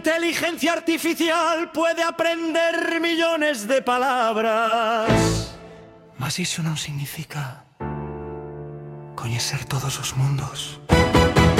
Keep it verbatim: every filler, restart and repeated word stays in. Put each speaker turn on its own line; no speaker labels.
inteligencia artificial puede aprender millones de palabras, mas iso non significa coñecer todos os mundos.